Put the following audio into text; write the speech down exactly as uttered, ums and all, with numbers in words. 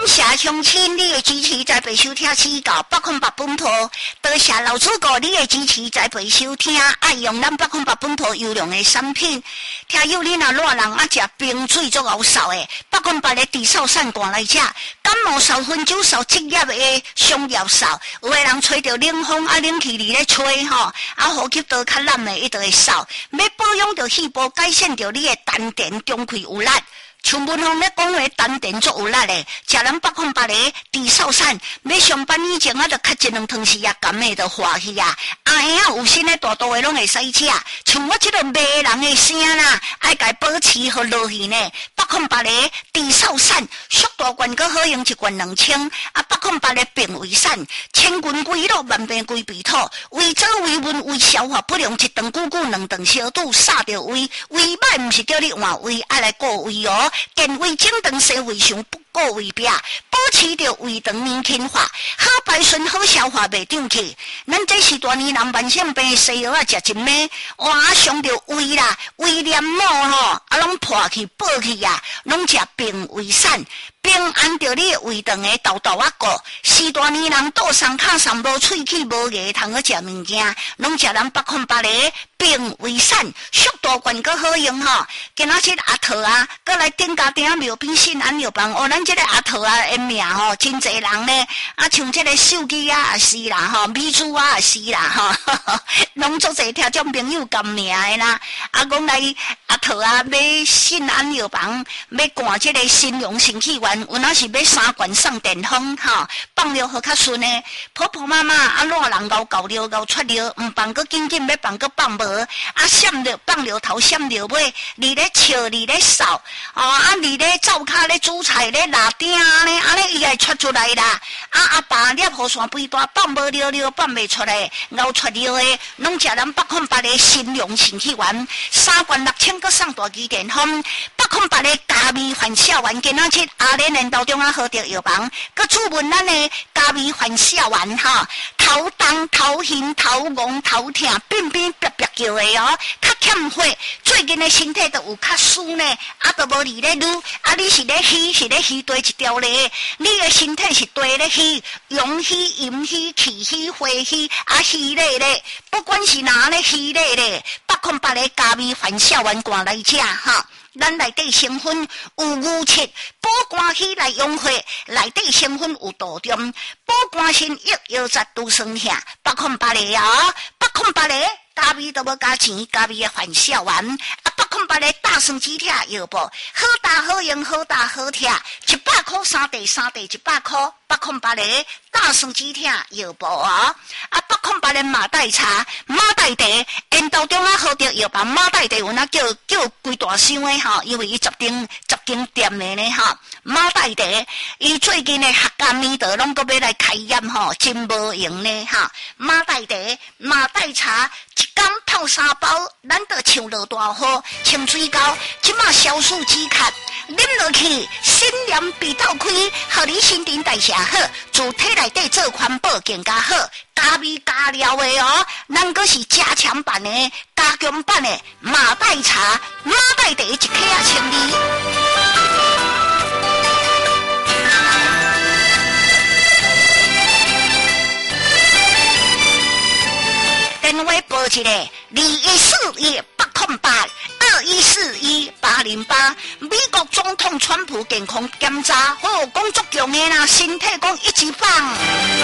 谢乡亲你的支持，在陪收听指教百空百本土，多谢老主顾你的支持，在陪收听，爱用咱百空百本土优良的产品。听友你若热人啊食冰水足好扫的，百空百的地扫散寒来食，感冒扫、分酒扫、职业的商业扫，有的人吹着冷风啊冷气里咧吹吼，啊呼吸道较烂的伊就会扫。要保养着细胞，改善着你的丹田中气有力。像文峰咧讲话，丹田足有力的，食咱百空百个地扫散。要上班以前啊，就咳一两汤匙啊，感冒就欢喜啊。阿兄啊，有心的大肚的拢会使食。像我这个骂人的声啦，爱家保持好落去呢。百空百个地扫散，速大罐个好用一罐两千。啊，百空百个病胃散，千军归落，万病归鼻土。胃走胃温，胃消化不良，一顿久久两顿小肚，煞着胃。胃歹毋是叫你换胃，爱来顾胃哦。健胃整顿洗胃上不顾胃病，保持着胃肠年轻化，好排顺好消化袂胀气。咱这是大年人慢性病西药啊，食一枚，哇伤着胃啦，胃黏膜吼，啊拢破去爆去啊，拢食病胃散。平安着你的胃肠的豆豆啊个，是大年人肚上卡上无喙齿无牙，通去食物件，拢食咱百空百个病胃散，速大罐个好用吼。今仔日阿桃啊，搁来顶家顶庙边信安药房，哦，咱这个阿桃啊的名吼，真侪人呢，啊像这个手机啊也是啦吼，美珠啊也是啦吼，拢足侪听众朋友甘名的啦。啊，讲来阿桃啊，买信安药房，要赶这个新荣新气源。有那是要三罐送电风哈，放了好较顺呢。婆婆妈妈啊，热人熬搞了熬出了，唔放个紧紧要放个放无，啊闪了放了头闪了尾，你咧笑你咧扫，哦啊你咧灶骹咧煮菜咧拉鼎咧，安尼伊会出出来啦。啊阿爸捏雨伞肥大放无了了，放袂出来，熬出了的，拢食咱百空百个新荣新气源，三罐六千个送大支电风，百空百个加味反效丸，今仔日阿连连道中啊好着药房，佮出门咱的加味反效丸哈，头重头晕头晕头痛，变变别别叫的哦，较欠火，最近的身体都有较虚呢，啊都无力咧愈，啊你是咧虚是咧虚对一条咧，你的身体是对咧虚，阳虚阴虚气虚火虚啊虚咧咧，不管是哪咧虚咧咧，百空百个加味反效丸罐来食哈。咱内底成分有牛切，补肝气来养血；内底成分有杜仲，补肝肾益腰杂杜酸下。百空百个啊，百空百个加味都无加钱，加味的反效丸。啊，百空百个大酸止痛药补，好大好用，好大好听，一百块三袋，三袋一百块。百空百个大酸止痛药补啊！啊，百空百个马黛茶、马黛茶，因道中啊好着药房马黛茶，有那叫叫规大箱的吼，因为伊十间十间店的呢吼。马黛茶，伊最近的客家面道拢都要来开业吼，真无用呢吼。马黛茶、马黛茶，一缸泡三包，咱就唱落大好，清水膏，即马消暑止咳，啉落去心凉鼻窦开，互你新陈代谢好，自体内底做环保更加好，加味加料的哦，咱阁是加强版的、加强版的马黛茶、马黛茶一克啊，千二。电话拨一个二一四一八空八二一四一八零八，美国总统川普健康检查，好工作强的啦，身体讲一直放。